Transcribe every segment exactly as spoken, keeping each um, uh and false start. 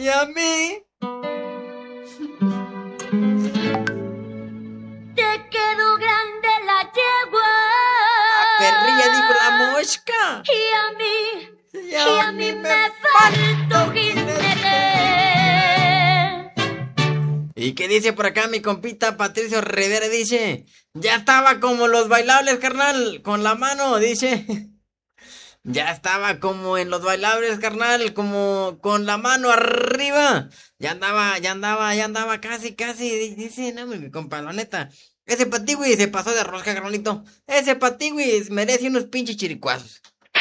Y a mí te quedó grande la yegua. A perrilla, dijo la mosca. Y a mí, y y a mí me faltó jinete. ¿Y qué dice por acá mi compita Patricio Rivera? Dice, ya estaba como los bailables, carnal, con la mano, dice. Ya estaba como en los bailables, carnal, como con la mano arriba. Ya andaba, ya andaba, ya andaba casi, casi. Dice, no, mi compa, la neta. Ese patigüis se pasó de rosca, carnalito. Ese patigüis merece unos pinches chiricuazos.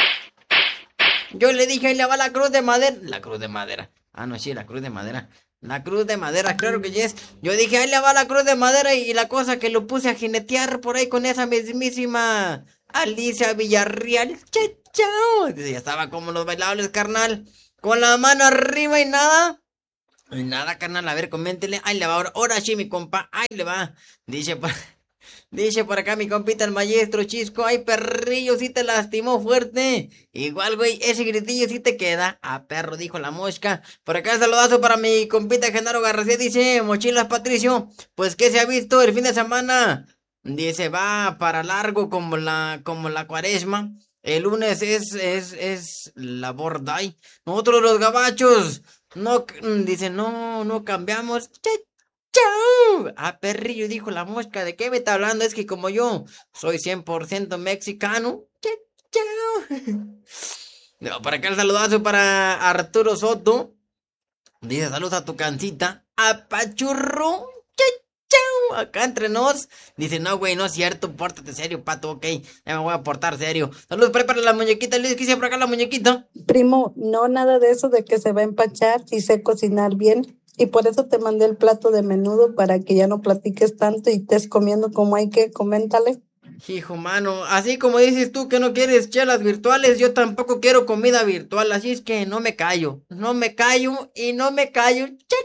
Yo le dije, ahí le va la cruz de madera. La cruz de madera. Ah, no, sí, la cruz de madera. La cruz de madera, claro que yes. Yo dije, ahí le va la cruz de madera y la cosa que lo puse a jinetear por ahí con esa mismísima Alicia Villarreal. Che, chao. Ya estaba como los bailables, carnal. Con la mano arriba y nada. Y nada, carnal. A ver, coméntele. Ahí le va ahora. Ahora sí, mi compa. Ahí le va. Dice por, dice por acá mi compita el maestro Chisco. Ay, perrillo, sí te lastimó fuerte. Igual, güey, ese gritillo sí te queda. A perro, dijo la mosca. Por acá saludazo para mi compita Genaro García. Dice, mochilas Patricio. Pues, ¿qué se ha visto el fin de semana? Dice, va para largo como la, como la cuaresma. El lunes es, es, es labor day. Nosotros los gabachos. No, dice, no, no cambiamos. Che, chau. Ah, perrillo, dijo la mosca. ¿De qué me está hablando? Es que como yo soy cien por ciento mexicano. Che, chau. No, para acá el saludazo para Arturo Soto. Dice, saludos a tu cancita. Apachurro. Che, chau. Acá entre nos. Dice, no, güey, no es cierto. Pórtate serio, pato. Ok, ya me voy a portar serio. Saludos, prepara la muñequita. Luis, ¿qué dice por acá la muñequita? Primo, no nada de eso de que se va a empachar y sé cocinar bien. Y por eso te mandé el plato de menudo para que ya no platiques tanto y estés comiendo como hay que. Coméntale. Hijo, mano, así como dices tú que no quieres chelas virtuales, yo tampoco quiero comida virtual, así es que no me callo, no me callo y no me callo. Che,